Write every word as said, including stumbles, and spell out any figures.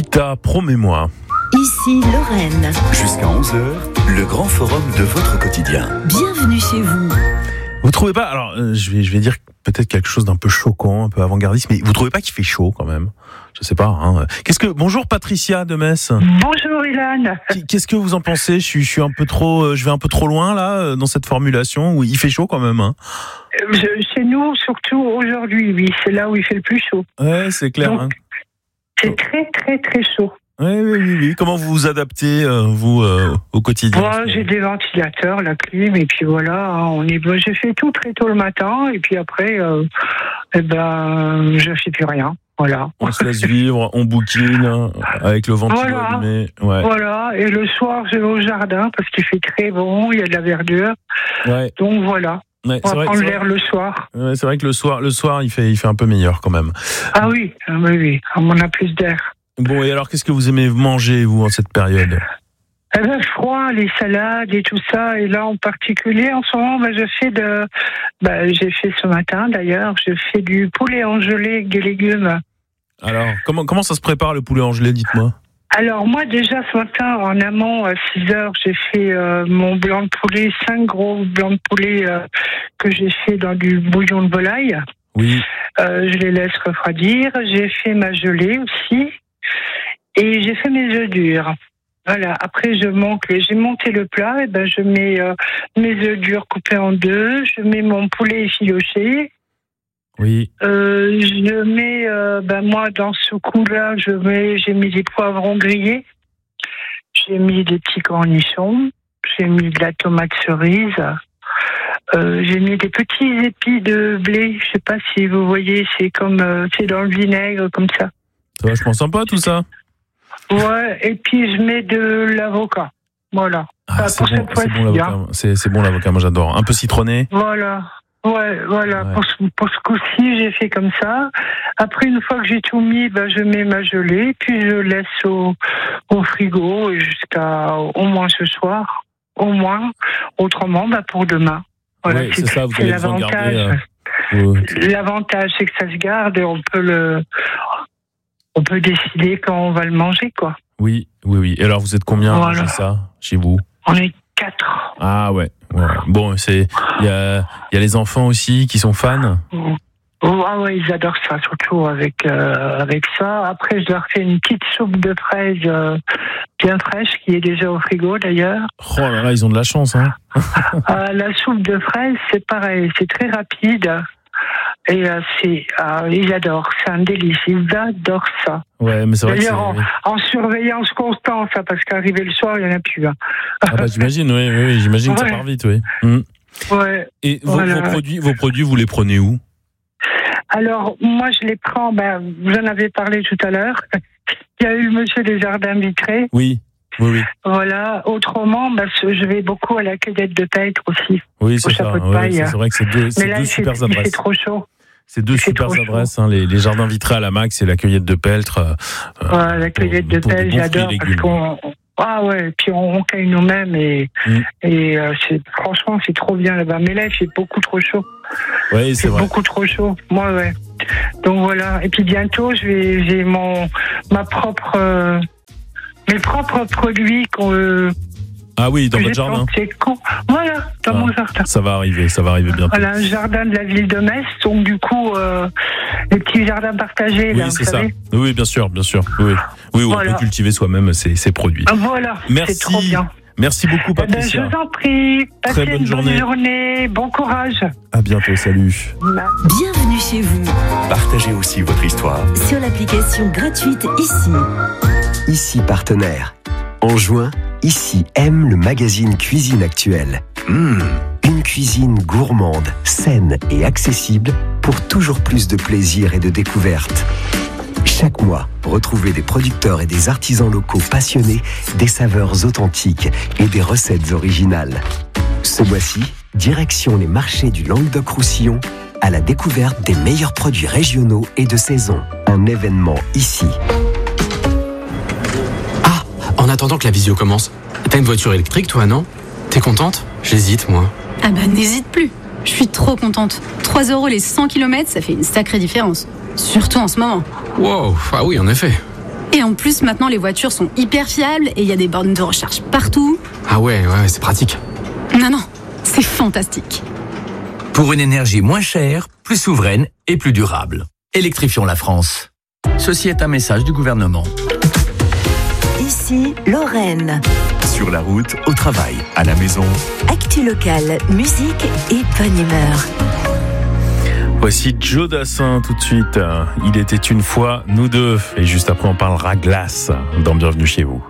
Lolita, promets-moi. Ici Lorraine. Jusqu'à onze heures, le grand forum de votre quotidien. Bienvenue chez vous. Vous trouvez pas, alors euh, je vais je vais dire peut-être quelque chose d'un peu choquant, un peu avant-gardiste, mais vous trouvez pas qu'il fait chaud quand même? Je sais pas. Hein. Qu'est-ce que bonjour Patricia de Metz. Bonjour Ilan. Qu'est-ce que vous en pensez? Je suis je suis un peu trop, je vais un peu trop loin là dans cette formulation où il fait chaud quand même. Hein. Je, chez nous, surtout aujourd'hui, oui, c'est là où il fait le plus chaud. Ouais, c'est clair. Donc, hein. C'est très très très chaud. Oui, oui, oui, oui. Comment vous vous adaptez, euh, vous, euh, au quotidien? Moi, j'ai des ventilateurs, la clim, et puis voilà, hein, on est. J'ai fait tout très tôt le matin, et puis après, euh, eh ben, je fais plus rien. Voilà. On se laisse vivre, on bouquine euh, avec le ventilo Voilà. allumé. Ouais. Voilà. Et le soir, je vais au jardin parce qu'il fait très bon, il y a de la verdure. Ouais. Donc voilà. Ouais, On c'est va vrai, prendre c'est l'air vrai. le soir. Ouais, c'est vrai que le soir, le soir, il fait, il fait un peu meilleur quand même. Ah oui, ah oui, oui. On a plus d'air. Bon, et alors, qu'est-ce que vous aimez manger, vous, en cette période? Eh ben, froid, les salades et tout ça. Et là, en particulier, en ce moment, ben, je fais de, ben, j'ai fait ce matin, d'ailleurs, je fais du poulet en gelée avec des légumes. Alors, comment, comment ça se prépare, le poulet en gelée, dites-moi? Alors, moi, déjà, ce matin, en amont, à six heures, j'ai fait euh, mon blanc de poulet, cinq gros blancs de poulet euh, que j'ai fait dans du bouillon de volaille. Oui. Euh, je les laisse refroidir. J'ai fait ma gelée aussi. Et j'ai fait mes œufs durs. Voilà. Après, je monte, j'ai monté le plat. Et ben, je mets euh, mes œufs durs coupés en deux. Je mets mon poulet effiloché. Oui. Euh, je mets, euh, ben moi, dans ce coup-là, je mets, j'ai mis des poivrons grillés. J'ai mis des petits cornichons. J'ai mis de la tomate cerise. Euh, j'ai mis des petits épis de blé. Je sais pas si vous voyez, c'est comme, euh, c'est dans le vinaigre, comme ça. Ça va, je pense sympa, tout ça. Ouais, et puis je mets de l'avocat. Voilà. Ah, Enfin, c'est pour bon, cette c'est fois-ci, bon l'avocat. hein. C'est, c'est bon l'avocat, moi j'adore. Un peu citronné. Voilà. Ouais, voilà. Ouais. Pour, ce, pour ce coup-ci, j'ai fait comme ça. Après, une fois que j'ai tout mis, ben, je mets ma gelée, puis je laisse au, au frigo jusqu'à au moins ce soir. Au moins. Autrement, ben, pour demain. Voilà, Ouais, c'est ça, vous allez vous en garder. l'avantage. Euh, vous- L'avantage, c'est que ça se garde et on peut le, on peut décider quand on va le manger, quoi. Oui, oui, oui. Et alors, vous êtes combien à Voilà. manger ça, chez vous? On est quatre. Ah ouais. ouais. Bon, c'est, il y a, il y a les enfants aussi qui sont fans. Oh, ah ouais, ils adorent ça, surtout avec euh, avec ça. Après, je leur fais une petite soupe de fraises euh, bien fraîche, qui est déjà au frigo d'ailleurs. Oh là là, ils ont de la chance, hein. Euh, la soupe de fraises, c'est pareil, c'est très rapide. Et euh, c'est, euh, ils adorent, c'est un délice, ils adorent ça. Ouais, mais c'est vrai que c'est... D'ailleurs, en, en surveillance constante, ça, parce qu'arrivé le soir, il n'y en a plus. Hein. Ah bah j'imagine, oui, oui, oui, j'imagine que Ouais. ça part vite, oui. Mm. Ouais. Et vos, Voilà. vos produits, vos produits, vous les prenez où? Alors, moi, je les prends, ben, vous en avez parlé tout à l'heure. Il y a eu le monsieur des jardins vitrés. Oui, oui, oui. Voilà. Autrement, ben, je vais beaucoup à la cueillette de Pêtre aussi. Oui, c'est Au ça. chapeau de Ouais, paille. c'est, c'est vrai que c'est deux, Mais c'est là, deux il fait, super il fait adresses. trop chaud. C'est deux il fait super trop adresses, hein, les, les jardins vitrés à la Max et la cueillette de Peltre. Euh, Ouais, la cueillette pour- de pour des Pêtre, bons fruits et j'adore parce légumes. qu'on. Ah ouais, puis on, on cueille nous-mêmes et, Mm. et euh, c'est, franchement, c'est trop bien là-bas. Mais là, il fait beaucoup trop chaud. Oui, c'est C'est vrai. beaucoup trop chaud. Moi, ouais. Donc voilà. Et puis bientôt, je vais, j'ai mon, ma propre, euh, mes propres produits qu'on. Euh, Ah oui, dans que votre j'ai jardin. plantés. Con- Voilà, dans Ah. mon jardin. Ça va arriver, ça va arriver bientôt. Voilà, un jardin de la ville de Metz. Donc du coup, euh, les petits jardins partagés, Oui, là, c'est vous ça. savez. Oui, bien sûr, bien sûr. Oui, oui, où Voilà. on peut cultiver soi-même ses, ses produits. Ah, voilà, Merci. c'est trop bien. Merci beaucoup, Eh ben, je Patricia. vous en prie. Passez bonne une journée. bonne journée. Bon courage. À bientôt, salut. Bienvenue chez vous. Partagez aussi votre histoire. Sur l'application gratuite Ici. Ici Partenaire. En juin, Ici aime le magazine Cuisine Actuelle. Mmh, une cuisine gourmande, saine et accessible pour toujours plus de plaisir et de découverte. Chaque mois, retrouvez des producteurs et des artisans locaux passionnés, des saveurs authentiques et des recettes originales. Ce mois-ci, direction les marchés du Languedoc-Roussillon à la découverte des meilleurs produits régionaux et de saison. Un événement ici. Ah, en attendant que la visio commence, t'as une voiture électrique toi, non? T'es contente? J'hésite, moi. Ah bah n'hésite plus. Je suis trop contente. trois euros les cent kilomètres, ça fait une sacrée différence. Surtout en ce moment. Wow, ah oui, en effet. Et en plus, maintenant, les voitures sont hyper fiables et il y a des bornes de recharge partout. Ah ouais, ouais, c'est pratique. Non, non, c'est fantastique. Pour une énergie moins chère, plus souveraine et plus durable. Électrifions la France. Ceci est un message du gouvernement. Ici, Lorraine. Sur la route, au travail, à la maison. Actu locale, musique et bonne humeur. Voici Joe Dassin tout de suite. Il était une fois nous deux. Et juste après, on parlera glace dans Bienvenue chez vous.